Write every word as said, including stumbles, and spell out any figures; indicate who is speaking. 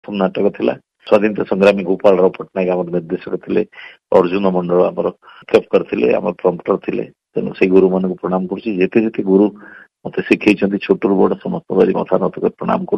Speaker 1: ପ୍ରଥମ ନାଟକ ଥିଲା। ସ୍ୱାଧୀନତା ସଂଗ୍ରାମୀ ଗୋପାଳ ରାव ପଟ୍ଟନାୟକ ଆମର ନିର୍ଦ୍ଦେଶକ ଥିଲେ, ଅର୍ଜୁନ ମଣ୍ଡଳ ଆମର କେପ୍ କରିଥିଲେ, ଆମର ପ୍ରମ୍ପଟର ଥିଲେ। ତେଣୁ ସେଇ ଗୁରୁମାନଙ୍କୁ ପ୍ରଣାମ କରୁଛି। ଯେତେ ଯେତେ ଗୁରୁ ମତେ ଶିଖେଇଛନ୍ତି ଛୋଟରୁ ବଡ ସମସ୍ତଙ୍କ ମଥା ନତ କରି ପ୍ରଣାମ କରୁଛି।